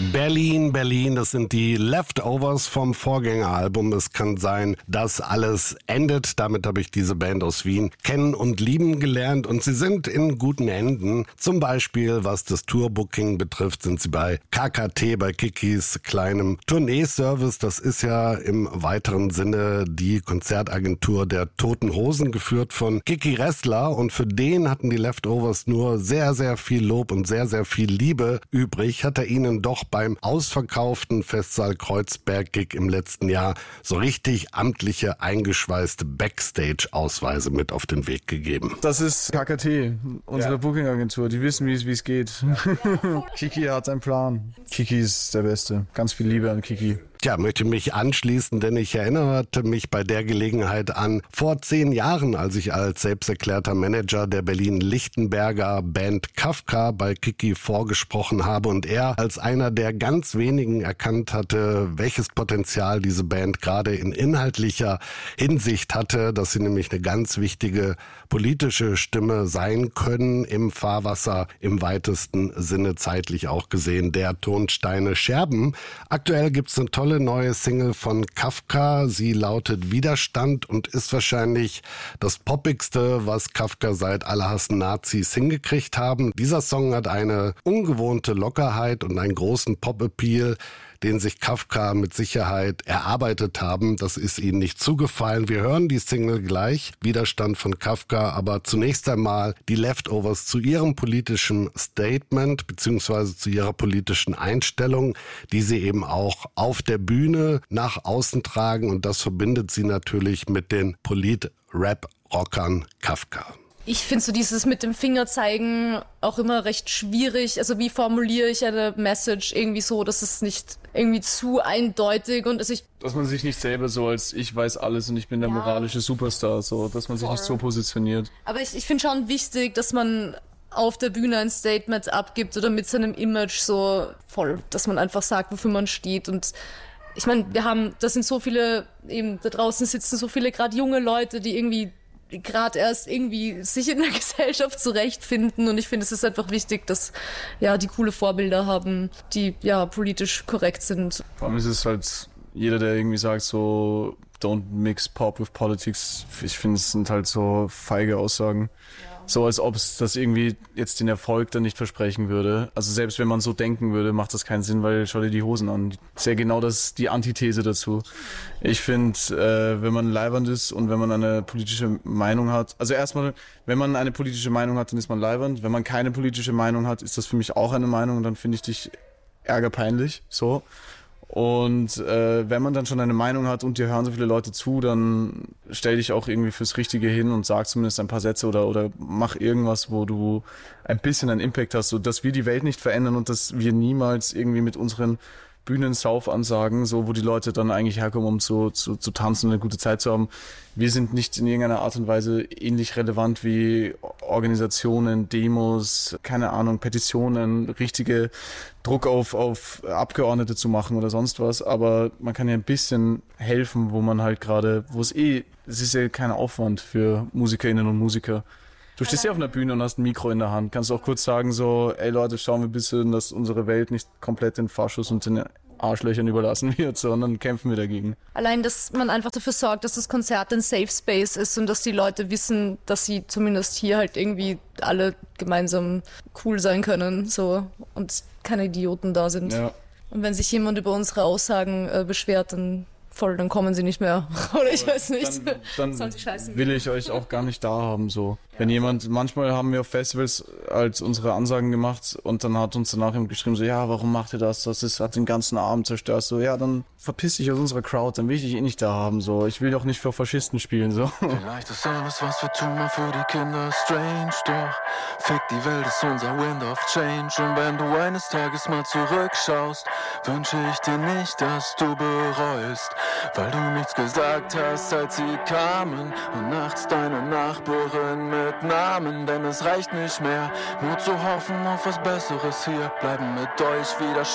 Berlin, Berlin, das sind die Leftovers vom Vorgängeralbum. Es kann sein, dass alles endet. Damit habe ich diese Band aus Wien kennen und lieben gelernt und sie sind in guten Händen. Zum Beispiel, was das Tourbooking betrifft, sind sie bei KKT, bei Kikis kleinem Tourneeservice. Das ist ja im weiteren Sinne die Konzertagentur der Toten Hosen, geführt von Kiki Ressler, und für den hatten die Leftovers nur sehr, sehr viel Lob und sehr, sehr viel Liebe übrig. Hat er ihnen doch beim ausverkauften Festsaal Kreuzberg-Gig im letzten Jahr so richtig amtliche, eingeschweißte Backstage-Ausweise mit auf den Weg gegeben. Das ist KKT, unsere Booking-Agentur. Die wissen, wie es geht. Kiki hat einen Plan. Kiki ist der Beste. Ganz viel Liebe an Kiki. Tja, möchte mich anschließen, denn ich erinnerte mich bei der Gelegenheit an vor 10 Jahren, als ich als selbsterklärter Manager der Berlin-Lichtenberger Band Kafka bei Kiki vorgesprochen habe und er als einer der ganz wenigen erkannt hatte, welches Potenzial diese Band gerade in inhaltlicher Hinsicht hatte, dass sie nämlich eine ganz wichtige politische Stimme sein können im Fahrwasser, im weitesten Sinne zeitlich auch gesehen, der Tonsteine Scherben. Aktuell gibt's eine tolle neue Single von Kafka. Sie lautet Widerstand und ist wahrscheinlich das Poppigste, was Kafka seit Alle hassen Nazis hingekriegt haben. Dieser Song hat eine ungewohnte Lockerheit und einen großen Pop-Appeal, den sich Kafka mit Sicherheit erarbeitet haben. Das ist ihnen nicht zugefallen. Wir hören die Single gleich, Widerstand von Kafka, aber zunächst einmal die Leftovers zu ihrem politischen Statement beziehungsweise zu ihrer politischen Einstellung, die sie eben auch auf der Bühne nach außen tragen, und das verbindet sie natürlich mit den Polit-Rap-Rockern Kafka. Ich finde so dieses mit dem Finger zeigen auch immer recht schwierig. Also wie formuliere ich eine Message irgendwie so, dass es nicht irgendwie zu eindeutig und dass man sich nicht selber so als ich weiß alles und ich bin der moralische Superstar, so, dass man sich nicht so positioniert. Aber ich finde schon wichtig, dass man auf der Bühne ein Statement abgibt oder mit seinem Image so voll, dass man einfach sagt, wofür man steht. Und ich meine, da sind so viele, eben da draußen sitzen so viele gerade junge Leute, die irgendwie gerade erst irgendwie sich in der Gesellschaft zurechtfinden, und ich finde, es ist einfach wichtig, dass die coole Vorbilder haben, die politisch korrekt sind. Vor allem ist es halt jeder, der irgendwie sagt so don't mix Pop with Politics, ich finde, es sind halt so feige Aussagen. So als ob es das irgendwie jetzt den Erfolg dann nicht versprechen würde. Also selbst wenn man so denken würde, macht das keinen Sinn, weil schau dir die Hosen an. Das ist ja genau das, die Antithese dazu. Ich finde, wenn man leibernd ist und wenn man eine politische Meinung hat, also erstmal, wenn man eine politische Meinung hat, dann ist man leibernd. Wenn man keine politische Meinung hat, ist das für mich auch eine Meinung, und dann finde ich dich ärgerpeinlich, so. Und wenn man dann schon eine Meinung hat und dir hören so viele Leute zu, dann stell dich auch irgendwie fürs Richtige hin und sag zumindest ein paar Sätze oder mach irgendwas, wo du ein bisschen einen Impact hast, so dass wir die Welt nicht verändern und dass wir niemals irgendwie mit unseren Bühnen-Sauf-Ansagen, so wo die Leute dann eigentlich herkommen, um zu tanzen und eine gute Zeit zu haben. Wir sind nicht in irgendeiner Art und Weise ähnlich relevant wie Organisationen, Demos, keine Ahnung, Petitionen, richtige Druck auf Abgeordnete zu machen oder sonst was. Aber man kann ja ein bisschen helfen, wo man halt gerade, es ist ja kein Aufwand für MusikerInnen und Musiker. Du stehst ja auf einer Bühne und hast ein Mikro in der Hand. Kannst du auch kurz sagen so, ey Leute, schauen wir ein bisschen, dass unsere Welt nicht komplett den Faschos und den Arschlöchern überlassen wird, sondern kämpfen wir dagegen. Allein, dass man einfach dafür sorgt, dass das Konzert ein Safe Space ist und dass die Leute wissen, dass sie zumindest hier halt irgendwie alle gemeinsam cool sein können, so, und keine Idioten da sind. Ja. Und wenn sich jemand über unsere Aussagen beschwert, dann kommen sie nicht mehr. Oder ich weiß nicht. Dann will ich euch auch gar nicht da haben, so. Wenn manchmal haben wir auf Festivals als unsere Ansagen gemacht und dann hat uns danach jemand geschrieben, so, ja, warum macht ihr das? Das hat den ganzen Abend zerstört. So, ja, dann verpiss dich aus unserer Crowd, dann will ich dich nicht da haben, so. Ich will doch nicht für Faschisten spielen, so. Vielleicht ist alles, was wir tun, nur für die Kinder strange, doch fick die Welt ist unser Wind of Change. Und wenn du eines Tages mal zurückschaust, wünsche ich dir nicht, dass du bereust, weil du nichts gesagt hast, als sie kamen und nachts deine Nachbarin mit Namen, denn es reicht nicht mehr, nur zu hoffen auf was Besseres hier, bleiben mit euch wieder